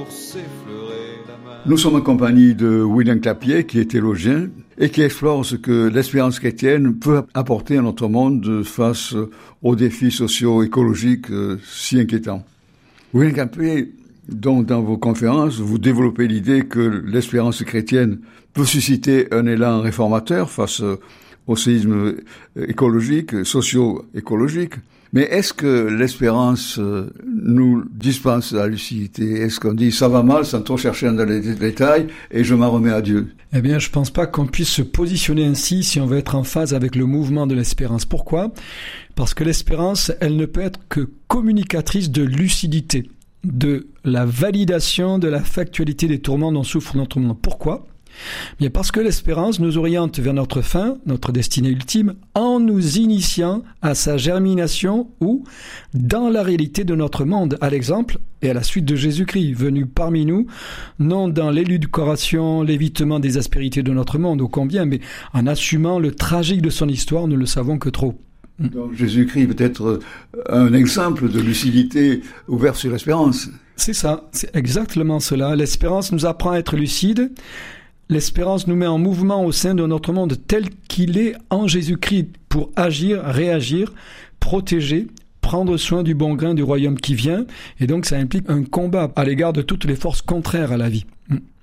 Nous sommes en compagnie de William Clapier, qui est théologien et qui explore ce que l'espérance chrétienne peut apporter à notre monde face aux défis socio-écologiques si inquiétants. William Clapier, donc dans vos conférences, vous développez l'idée que l'espérance chrétienne peut susciter un élan réformateur face au séisme écologique, socio-écologique. Mais est-ce que l'espérance nous dispense la lucidité? Est-ce qu'on dit ça va mal sans trop chercher dans les détails et je m'en remets à Dieu? Eh bien, je pense pas qu'on puisse se positionner ainsi si on veut être en phase avec le mouvement de l'espérance. Pourquoi? Parce que l'espérance, elle ne peut être que communicatrice de lucidité, de la validation de la factualité des tourments dont souffre notre monde. Pourquoi? Bien parce que l'espérance nous oriente vers notre fin, notre destinée ultime, en nous initiant à sa germination ou dans la réalité de notre monde, à l'exemple et à la suite de Jésus-Christ, venu parmi nous, non dans l'élucuration, l'évitement des aspérités de notre monde, ô combien, mais en assumant le tragique de son histoire, nous le savons que trop. Donc Jésus-Christ peut être un exemple de lucidité ouverte sur l'espérance. C'est ça, c'est exactement cela. L'espérance nous apprend à être lucide. L'espérance nous met en mouvement au sein de notre monde tel qu'il est en Jésus-Christ pour agir, réagir, protéger, prendre soin du bon grain du royaume qui vient. Et donc ça implique un combat à l'égard de toutes les forces contraires à la vie.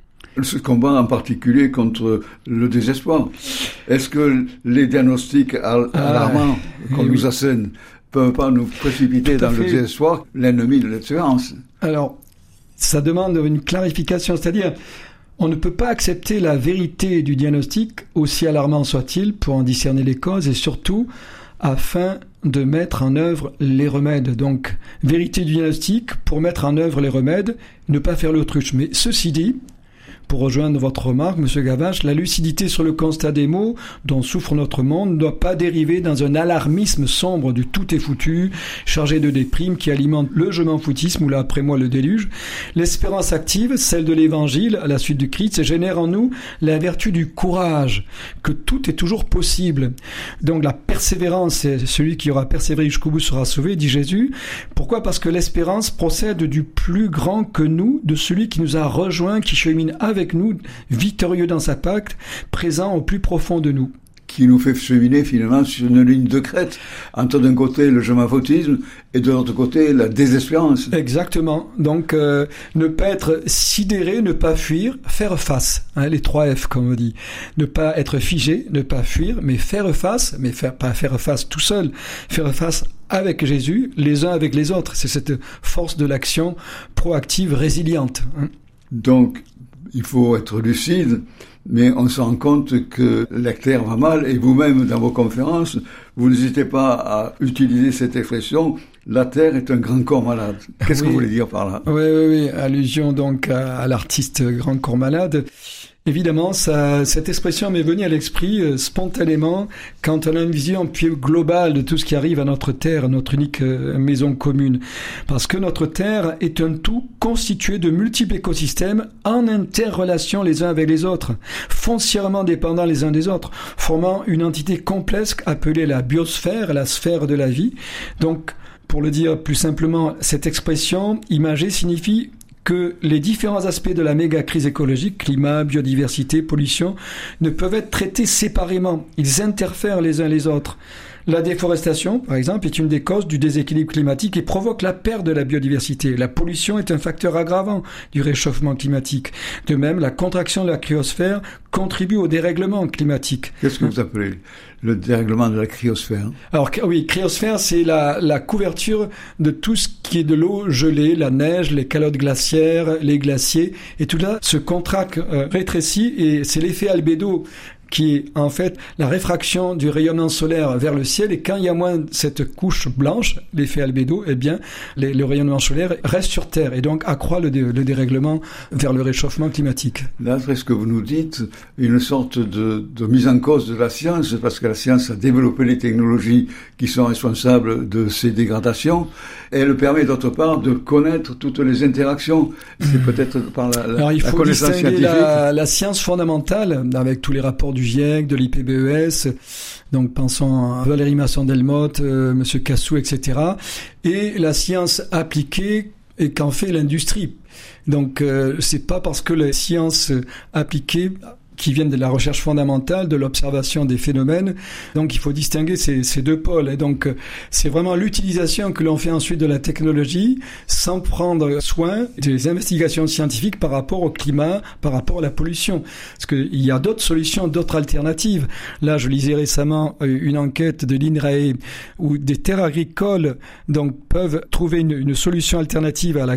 Ce combat en particulier contre le désespoir. Est-ce que les diagnostics alarmants qu'on nous assène ne peuvent pas nous précipiter dans le désespoir, l'ennemi de l'espérance? Alors, ça demande une clarification, c'est-à-dire on ne peut pas accepter la vérité du diagnostic, aussi alarmant soit-il, pour en discerner les causes et surtout afin de mettre en œuvre les remèdes. Donc, vérité du diagnostic pour mettre en œuvre les remèdes, ne pas faire l'autruche. Mais ceci dit, pour rejoindre votre remarque, M. Gavache, la lucidité sur le constat des maux dont souffre notre monde ne doit pas dériver dans un alarmisme sombre du tout est foutu, chargé de déprime qui alimente le je m'en foutisme ou là après moi le déluge. L'espérance active, celle de l'évangile à la suite du Christ, génère en nous la vertu du courage, que tout est toujours possible. Donc la persévérance, celui qui aura persévéré jusqu'au bout sera sauvé, dit Jésus. Pourquoi? Parce que l'espérance procède du plus grand que nous, de celui qui nous a rejoints, qui chemine avec nous, victorieux dans sa pacte, présent au plus profond de nous. Qui nous fait cheminer finalement sur une ligne de crête, entre d'un côté le je m'en foutisme et de l'autre côté la désespérance. Exactement. Donc ne pas être sidéré, ne pas fuir, faire face. Les 3 F comme on dit. Ne pas être figé, ne pas fuir, mais faire face, mais pas faire face tout seul, faire face avec Jésus, les uns avec les autres. C'est cette force de l'action proactive, résiliente. Donc, il faut être lucide, mais on se rend compte que la terre va mal, et vous-même, dans vos conférences, vous n'hésitez pas à utiliser cette expression, la terre est un grand corps malade. Qu'est-ce que vous voulez dire par là? Oui, allusion donc à l'artiste grand corps malade. Évidemment, cette expression m'est venue à l'esprit spontanément quand on a une vision plus globale de tout ce qui arrive à notre terre, notre unique maison commune. Parce que notre terre est un tout constitué de multiples écosystèmes en interrelation les uns avec les autres, foncièrement dépendants les uns des autres, formant une entité complexe appelée la biosphère, la sphère de la vie. Donc, pour le dire plus simplement, cette expression imagée signifie que les différents aspects de la méga-crise écologique, climat, biodiversité, pollution, ne peuvent être traités séparément. Ils interfèrent les uns les autres. La déforestation, par exemple, est une des causes du déséquilibre climatique et provoque la perte de la biodiversité. La pollution est un facteur aggravant du réchauffement climatique. De même, la contraction de la cryosphère contribue au dérèglement climatique. Qu'est-ce que vous appelez le dérèglement de la cryosphère? Alors oui, cryosphère, c'est la couverture de tout ce qui est de l'eau gelée, la neige, les calottes glaciaires, les glaciers, et tout là se contracte, rétrécit, et c'est l'effet albédo qui est en fait la réfraction du rayonnement solaire vers le ciel, et quand il y a moins cette couche blanche, l'effet albédo, eh bien le rayonnement solaire reste sur Terre et donc accroît le dérèglement vers le réchauffement climatique. Là, après ce que vous nous dites, une sorte de mise en cause de la science, parce que la science a développé les technologies qui sont responsables de ces dégradations, et elle permet d'autre part de connaître toutes les interactions. C'est peut-être par la Alors, il faut connaissance distinguer scientifique. la science fondamentale avec tous les rapports du GIEC, de l'IPBES, donc pensons à Valérie Masson-Delmotte, Monsieur Cassou, etc. Et la science appliquée et qu'en fait l'industrie. Donc, c'est pas parce que les sciences appliquées qui viennent de la recherche fondamentale, de l'observation des phénomènes. Donc, il faut distinguer ces deux pôles. Et donc, c'est vraiment l'utilisation que l'on fait ensuite de la technologie sans prendre soin des investigations scientifiques par rapport au climat, par rapport à la pollution. Parce qu'il y a d'autres solutions, d'autres alternatives. Là, je lisais récemment une enquête de l'INRAE où des terres agricoles donc peuvent trouver une solution alternative à la